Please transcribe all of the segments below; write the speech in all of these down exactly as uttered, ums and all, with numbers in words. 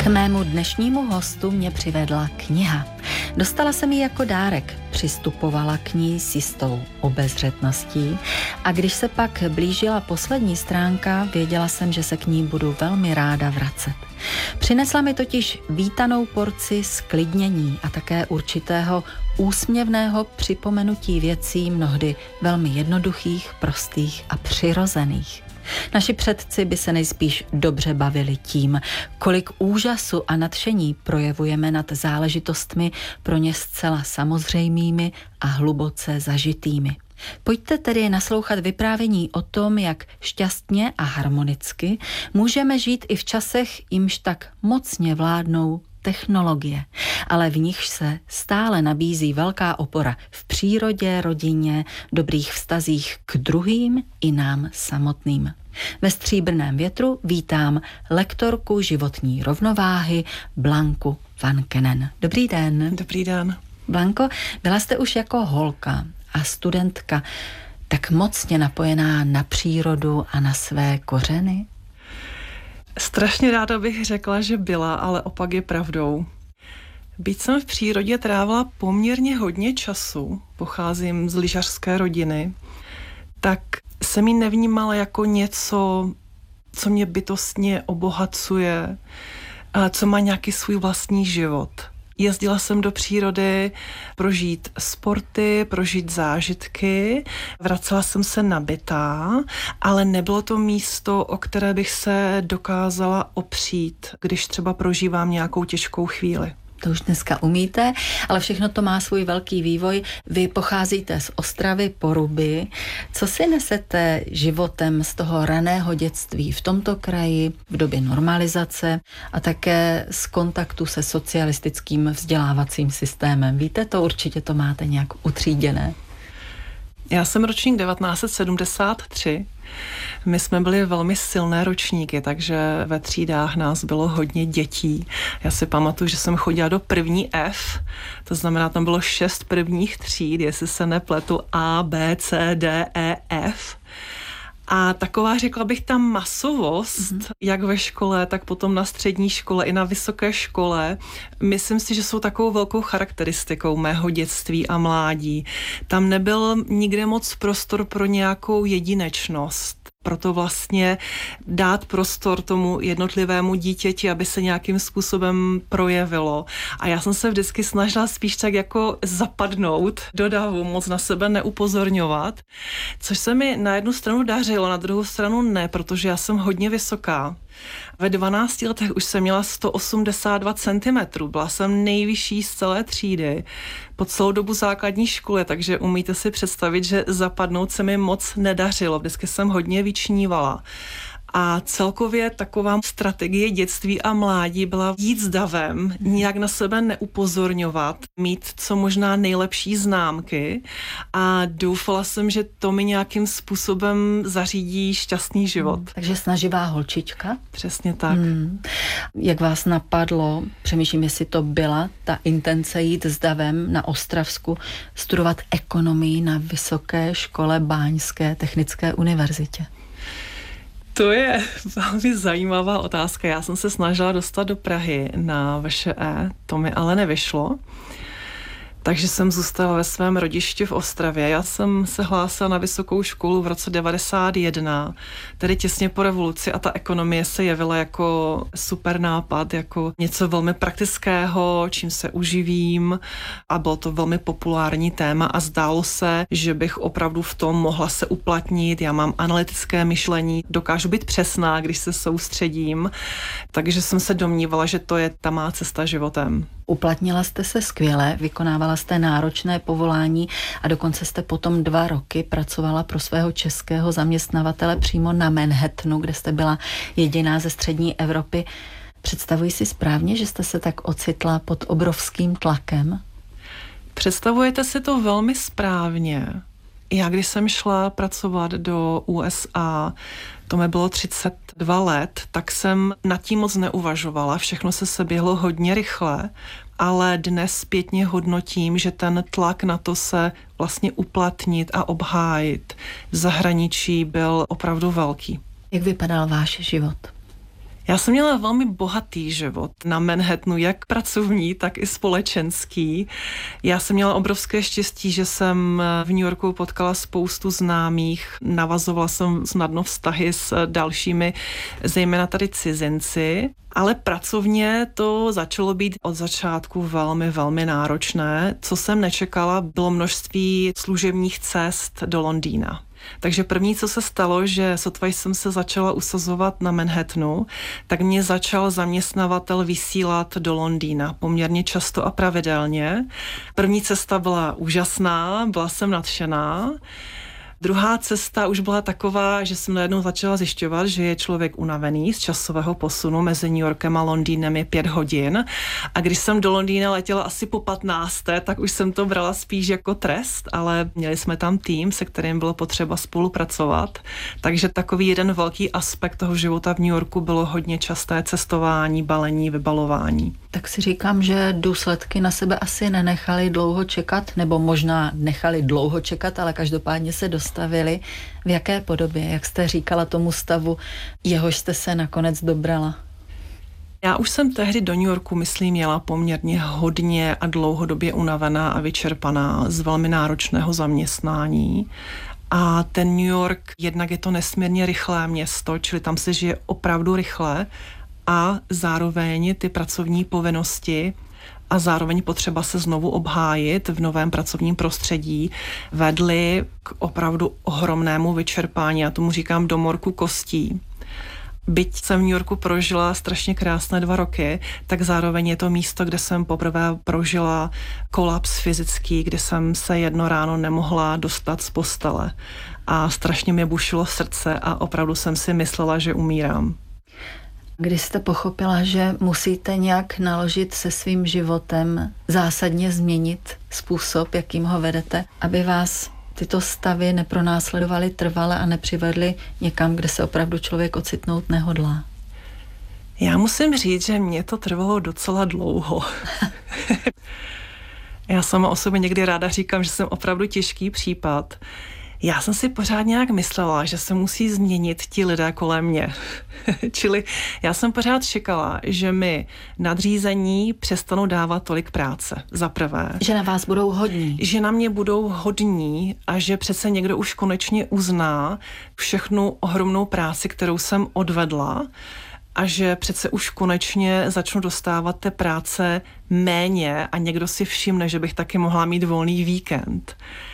mému dnešnímu hostu mě přivedla kniha. Dostala jsem ji jako dárek, přistupovala k ní s jistou obezřetností a když se pak blížila poslední stránka, věděla jsem, že se k ní budu velmi ráda vracet. Přinesla mi totiž vítanou porci sklidnění a také určitého úsměvného připomenutí věcí mnohdy velmi jednoduchých, prostých a přirozených. Naši předci by se nejspíš dobře bavili tím, kolik úžasu a nadšení projevujeme nad záležitostmi pro ně zcela samozřejmými a hluboce zažitými. Pojďte tedy naslouchat vyprávění o tom, jak šťastně a harmonicky můžeme žít i v časech, jimž tak mocně vládnou technologie, ale v nichž se stále nabízí velká opora v přírodě, rodině, dobrých vztazích k druhým i nám samotným. Ve Stříbrném větru vítám lektorku životní rovnováhy Blanku van Kenen. Dobrý den. Dobrý den. Blanko, byla jste už jako holka a studentka tak mocně napojená na přírodu a na své kořeny? Strašně ráda bych řekla, že byla, ale opak je pravdou. Byť jsem v přírodě trávila poměrně hodně času, pocházím z lyžařské rodiny, tak jsem ji nevnímala jako něco, co mě bytostně obohacuje, a co má nějaký svůj vlastní život. Jezdila jsem do přírody prožít sporty, prožít zážitky, vracela jsem se nabitá, ale nebylo to místo, o které bych se dokázala opřít, když třeba prožívám nějakou těžkou chvíli. To už dneska umíte, ale všechno to má svůj velký vývoj. Vy pocházíte z Ostravy, Poruby. Co si nesete životem z toho raného dětství v tomto kraji, v době normalizace a také z kontaktu se socialistickým vzdělávacím systémem? Víte to, určitě to máte nějak utříděné. Já jsem ročník devatenáct set sedmdesát tři. My jsme byli velmi silné ročníky, takže ve třídách nás bylo hodně dětí. Já si pamatuju, že jsem chodila do první F, to znamená, tam bylo šest prvních tříd, jestli se nepletu A, B, C, D, E, F. A taková, řekla bych, ta masovost, mm-hmm. jak ve škole, tak potom na střední škole i na vysoké škole, myslím si, že jsou takovou velkou charakteristikou mého dětství a mládí. Tam nebyl nikde moc prostor pro nějakou jedinečnost. Proto vlastně dát prostor tomu jednotlivému dítěti, aby se nějakým způsobem projevilo. A já jsem se vždycky snažila spíš tak jako zapadnout do davu, moc na sebe neupozorňovat, což se mi na jednu stranu dařilo, na druhou stranu ne, protože já jsem hodně vysoká. Ve dvanácti letech už jsem měla sto osmdesát dva centimetrů, byla jsem nejvyšší z celé třídy po celou dobu základní školy, takže umíte si představit, že zapadnout se mi moc nedařilo, vždycky jsem hodně vyčnívala. A celkově taková strategie dětství a mládí byla jít s davem, nijak na sebe neupozorňovat, mít co možná nejlepší známky a doufala jsem, že to mi nějakým způsobem zařídí šťastný život. Hmm, takže snaživá holčička? Přesně tak. Hmm. Jak vás napadlo, přemýšlím, jestli to byla ta intence jít s davem na Ostravsku, studovat ekonomii na Vysoké škole Báňské technické univerzitě? To je velmi zajímavá otázka. Já jsem se snažila dostat do Prahy na V Š E, to mi ale nevyšlo. Takže jsem zůstala ve svém rodišti v Ostravě. Já jsem se hlásila na vysokou školu v roce devadesát jedna, tedy těsně po revoluci, a ta ekonomie se jevila jako super nápad, jako něco velmi praktického, čím se uživím, a bylo to velmi populární téma a zdálo se, že bych opravdu v tom mohla se uplatnit. Já mám analytické myšlení, dokážu být přesná, když se soustředím, takže jsem se domnívala, že to je ta má cesta životem. Uplatnila jste se skvěle, vykonávala jste náročné povolání a dokonce jste potom dva roky pracovala pro svého českého zaměstnavatele přímo na Manhattanu, kde jste byla jediná ze střední Evropy. Představuji si správně, že jste se tak ocitla pod obrovským tlakem? Představujete si to velmi správně. Já, když jsem šla pracovat do U S A, to mi bylo třicet dva let, tak jsem nad tím moc neuvažovala. Všechno se seběhlo hodně rychle, ale dnes zpětně hodnotím, že ten tlak na to se vlastně uplatnit a obhájit v zahraničí byl opravdu velký. Jak vypadal váš život? Já jsem měla velmi bohatý život na Manhattanu, jak pracovní, tak i společenský. Já jsem měla obrovské štěstí, že jsem v New Yorku potkala spoustu známých, navazovala jsem snadno vztahy s dalšími, zejména tady cizinci, ale pracovně to začalo být od začátku velmi, velmi náročné. Co jsem nečekala, bylo množství služebních cest do Londýna. Takže první, co se stalo, že sotva jsem se začala usazovat na Manhattanu, tak mě začal zaměstnavatel vysílat do Londýna poměrně často a pravidelně. První cesta byla úžasná, byla jsem nadšená. Druhá cesta už byla taková, že jsem najednou začala zjišťovat, že je člověk unavený z časového posunu mezi New Yorkem a Londýnem je pět hodin. A když jsem do Londýna letěla asi po patnácté, tak už jsem to brala spíš jako trest, ale měli jsme tam tým, se kterým bylo potřeba spolupracovat. Takže takový jeden velký aspekt toho života v New Yorku bylo hodně časté cestování, balení, vybalování. Tak si říkám, že důsledky na sebe asi nenechali dlouho čekat, nebo možná nechali dlouho čekat, ale každopádně se dostavili. V jaké podobě, jak jste říkala tomu stavu, jehož jste se nakonec dobrala? Já už jsem tehdy do New Yorku, myslím, měla poměrně hodně a dlouhodobě unavená a vyčerpaná z velmi náročného zaměstnání. A ten New York, jednak je to nesmírně rychlé město, čili tam se žije opravdu rychle, a zároveň ty pracovní povinnosti a zároveň potřeba se znovu obhájit v novém pracovním prostředí vedly k opravdu ohromnému vyčerpání. Já tomu říkám do morku kostí. Byť jsem v New Yorku prožila strašně krásné dva roky, tak zároveň je to místo, kde jsem poprvé prožila kolaps fyzický, kdy jsem se jedno ráno nemohla dostat z postele. A strašně mě bušilo srdce a opravdu jsem si myslela, že umírám. Kdy jste pochopila, že musíte nějak naložit se svým životem, zásadně změnit způsob, jakým ho vedete, aby vás tyto stavy nepronásledovaly trvale a nepřivedly někam, kde se opravdu člověk ocitnout nehodlá? Já musím říct, že mě to trvalo docela dlouho. Já sama o sobě někdy ráda říkám, že jsem opravdu těžký případ. Já jsem si pořád nějak myslela, že se musí změnit ti lidé kolem mě. Čili já jsem pořád čekala, že mi nadřízení přestanou dávat tolik práce, za prvé. Že na vás budou hodní. Že na mě budou hodní a že přece někdo už konečně uzná všechnu ohromnou práci, kterou jsem odvedla, a že přece už konečně začnu dostávat té práce méně a někdo si všimne, že bych taky mohla mít volný víkend.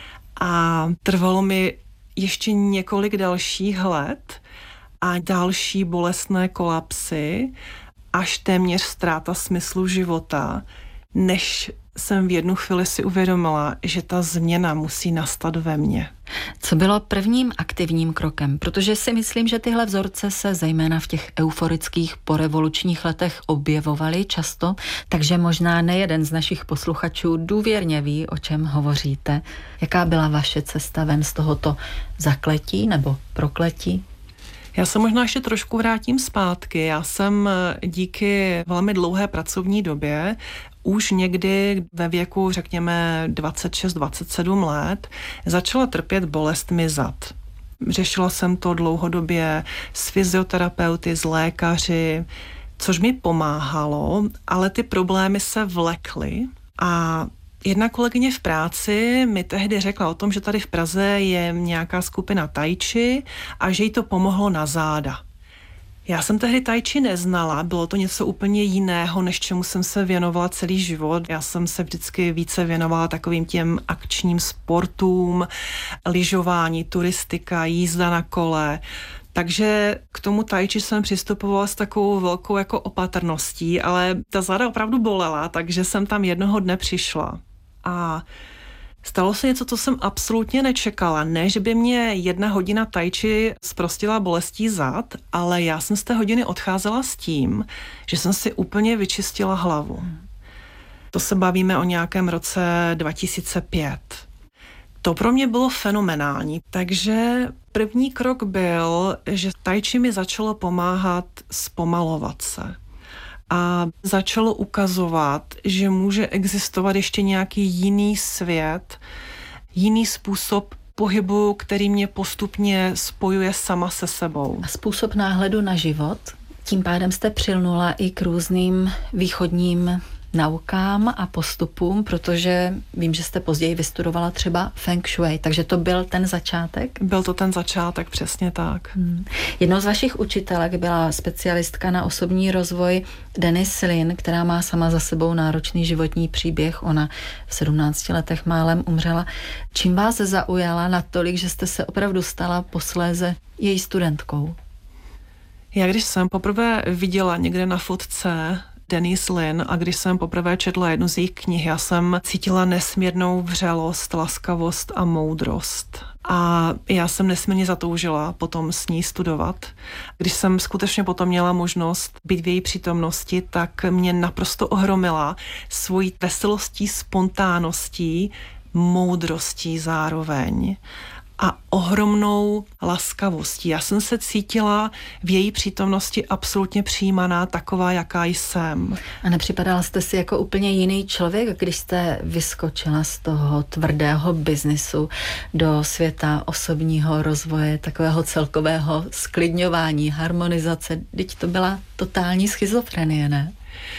A trvalo mi ještě několik dalších let a další bolestné kolapsy, až téměř ztráta smyslu života, než jsem v jednu chvíli si uvědomila, že ta změna musí nastat ve mně. Co bylo prvním aktivním krokem? Protože si myslím, že tyhle vzorce se zejména v těch euforických porevolučních letech objevovaly často, takže možná nejeden z našich posluchačů důvěrně ví, o čem hovoříte. Jaká byla vaše cesta ven z tohoto zakletí nebo prokletí? Já se možná ještě trošku vrátím zpátky. Já jsem díky velmi dlouhé pracovní době už někdy ve věku, řekněme, dvacet šest dvacet sedm let, začala trpět bolestmi zad. Řešila jsem to dlouhodobě s fyzioterapeuty, s lékaři, což mi pomáhalo, ale ty problémy se vlekly a jedna kolegyně v práci mi tehdy řekla o tom, že tady v Praze je nějaká skupina tai chi a že jí to pomohlo na záda. Já jsem tehdy tai chi neznala, bylo to něco úplně jiného, než čemu jsem se věnovala celý život. Já jsem se vždycky více věnovala takovým těm akčním sportům, lyžování, turistika, jízda na kole. Takže k tomu tai chi jsem přistupovala s takovou velkou jako opatrností, ale ta záda opravdu bolela, takže jsem tam jednoho dne přišla. A stalo se něco, co jsem absolutně nečekala. Ne, že by mě jedna hodina tai chi zprostila bolestí zad, ale já jsem z té hodiny odcházela s tím, že jsem si úplně vyčistila hlavu. To se bavíme o nějakém roce dva tisíce pět. To pro mě bylo fenomenální, takže první krok byl, že tai chi mi začalo pomáhat zpomalovat se. A začalo ukazovat, že může existovat ještě nějaký jiný svět, jiný způsob pohybu, který mě postupně spojuje sama se sebou. A způsob náhledu na život? Tím pádem jste přilnula i k různým východním naukám a postupům, protože vím, že jste později vystudovala třeba Feng Shui, takže to byl ten začátek? Byl to ten začátek, přesně tak. Hmm. Jednou z vašich učitelek byla specialistka na osobní rozvoj Denise Lin, která má sama za sebou náročný životní příběh. Ona v sedmnácti letech málem umřela. Čím vás zaujala natolik, že jste se opravdu stala posléze její studentkou? Já když jsem poprvé viděla někde na fotce Denise Lin a když jsem poprvé četla jednu z jejich knih, já jsem cítila nesmírnou vřelost, laskavost a moudrost. A já jsem nesmírně zatoužila potom s ní studovat. Když jsem skutečně potom měla možnost být v její přítomnosti, tak mě naprosto ohromila svojí veselostí, spontánností, moudrostí zároveň a ohromnou laskavostí. Já jsem se cítila v její přítomnosti absolutně přijímaná, taková, jaká jsem. A nepřipadala jste si jako úplně jiný člověk, když jste vyskočila z toho tvrdého biznisu do světa osobního rozvoje, takového celkového sklidňování, harmonizace? Vždyť to byla totální schizofrenie, ne?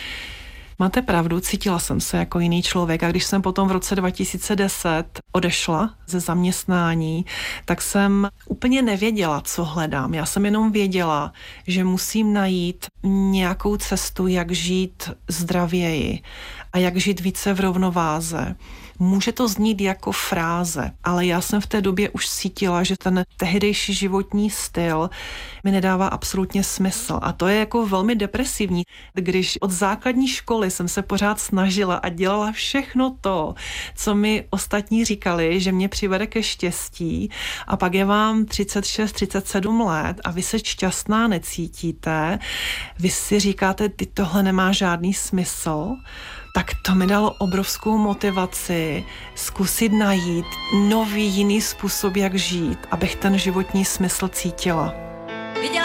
Máte pravdu, cítila jsem se jako jiný člověk a když jsem potom v roce dva tisíce deset odešla ze zaměstnání, tak jsem úplně nevěděla, co hledám. Já jsem jenom věděla, že musím najít nějakou cestu, jak žít zdravěji a jak žít více v rovnováze. Může to znít jako fráze, ale já jsem v té době už cítila, že ten tehdejší životní styl mi nedává absolutně smysl. A to je jako velmi depresivní, když od základní školy jsem se pořád snažila a dělala všechno to, co mi ostatní říkali, že mě přivede ke štěstí, a pak je vám třicet šest třicet sedm let a vy se šťastná necítíte, vy si říkáte, ty tohle nemá žádný smysl, tak to mi dalo obrovskou motivaci zkusit najít nový, jiný způsob, jak žít, abych ten životní smysl cítila.